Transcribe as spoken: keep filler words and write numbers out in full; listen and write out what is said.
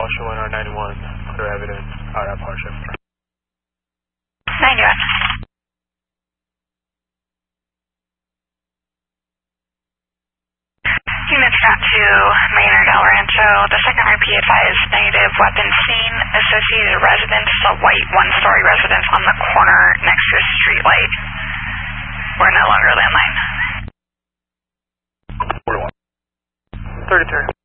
Joshua one R ninety-one, clear evidence, out at Partnership. ninety-one. Units got to Maynard El Rancho. The second R P advised negative weapon seen. Associated residence, a white one-story residence on the corner next to a street light. We're no longer landline. forty-one. thirty-three.